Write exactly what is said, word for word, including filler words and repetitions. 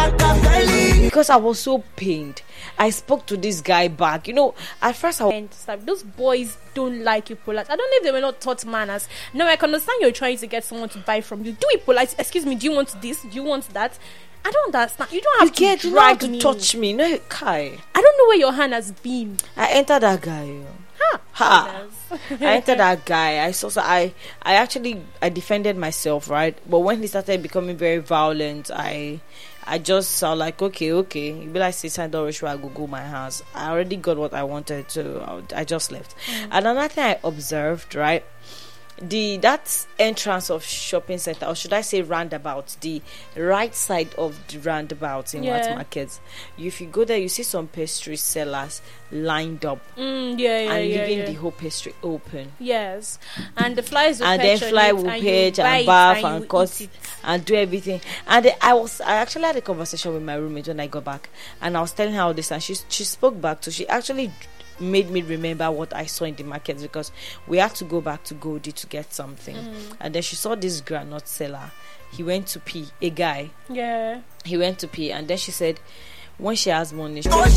because I was so pained. I spoke to this guy back. You know, at first I and stuff. Those boys don't like you polite. I don't know if they were not taught manners. No, I can understand you're trying to get someone to buy from you. Do it polite. Excuse me, do you want this? Do you want that? I don't understand. You don't have you to get, drag you don't have to me. touch me. No, Kai. I don't know where your hand has been. I entered that guy. Ha! Ha! I entered that guy. I saw. So I. I actually. I defended myself, right? But when he started becoming very violent, I. I just saw like, okay, okay. You be like, sit and don't rush. I go go my house. I already got what I wanted, so I just left. Mm. And another thing I observed, right? The that entrance of shopping center, or should I say roundabout, the right side of the roundabout in yeah. West Markets. If you go there, you see some pastry sellers lined up, mm, yeah, yeah, and yeah, leaving yeah. the whole pastry open. Yes, and the flies will and then fly will page and bath and, and cut and do everything. And they, I was I actually had a conversation with my roommate when I got back, and I was telling her all this, and she she spoke back to she actually made me remember what I saw in the market, because we had to go back to Goldie to get something, mm. and then she saw this granite seller. He went to pee, a guy. Yeah. He went to pee, and then she said, when she has money, she